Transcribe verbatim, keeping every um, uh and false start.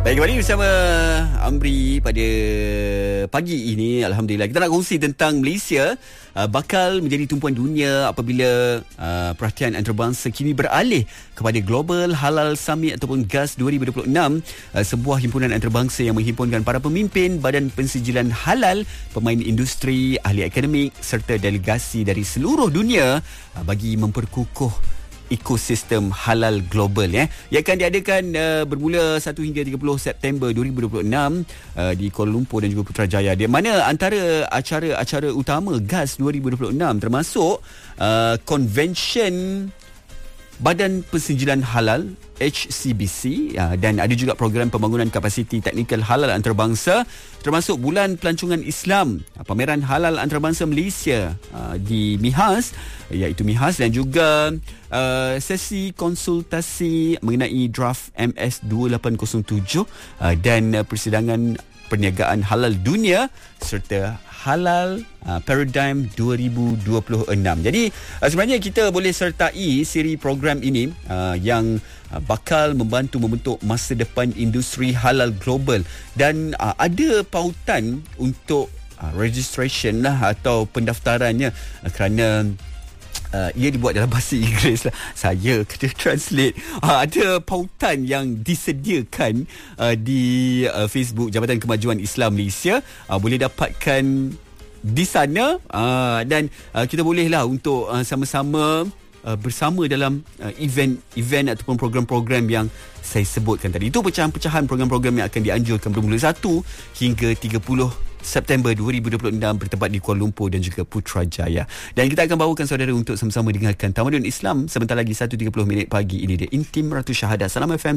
Baik, kembali bersama Amri pada pagi ini. Alhamdulillah, kita nak kongsi tentang Malaysia uh, bakal menjadi tumpuan dunia apabila uh, perhatian antarabangsa kini beralih kepada Global Halal Summit ataupun G A S dua ribu dua puluh enam, uh, sebuah himpunan antarabangsa yang menghimpunkan para pemimpin badan pensijilan halal, pemain industri, ahli akademik serta delegasi dari seluruh dunia uh, bagi memperkukuh ekosistem halal global ya. Ia akan diadakan uh, bermula satu hingga tiga puluh September dua ribu dua puluh enam uh, di Kuala Lumpur dan juga Putrajaya. Di mana antara acara-acara utama G A S dua ribu dua puluh enam termasuk uh, convention Badan Pensijilan Halal H C B C uh, dan ada juga program pembangunan kapasiti teknikal halal antarabangsa, termasuk Bulan Pelancongan Islam, uh, pameran halal antarabangsa Malaysia uh, di MIHAS, iaitu MIHAS, dan juga uh, sesi konsultasi mengenai draft M S dua lapan kosong tujuh uh, dan uh, persidangan perniagaan halal dunia serta Halal uh, Paradigm dua ribu dua puluh enam. Jadi uh, sebenarnya kita boleh sertai siri program ini uh, yang uh, bakal membantu membentuk masa depan industri halal global, dan uh, ada pautan untuk uh, registration lah atau pendaftarannya uh, kerana Uh, ia dibuat dalam bahasa Inggeris lah. Saya kena translate. Uh, ada pautan yang disediakan uh, di uh, Facebook Jabatan Kemajuan Islam Malaysia. Uh, boleh dapatkan di sana uh, dan uh, kita bolehlah untuk uh, sama-sama uh, bersama dalam uh, event-event ataupun program-program yang saya sebutkan tadi. Itu pecahan-pecahan program-program yang akan dianjurkan bermula satu hingga tiga puluh September dua ribu dua puluh enam bertempat di Kuala Lumpur dan juga Putrajaya. Dan kita akan bawakan saudara untuk sama-sama dengarkan Tamadun Islam sebentar lagi satu tiga puluh minit pagi. Ini dia Intim Ratu Syahadah. Salam F M.